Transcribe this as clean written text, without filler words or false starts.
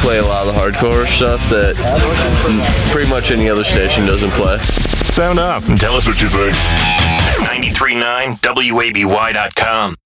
play a lot of the hardcore stuff that pretty much any other station doesn't play. Sound up and tell us what you think. 93.9 WABY.com.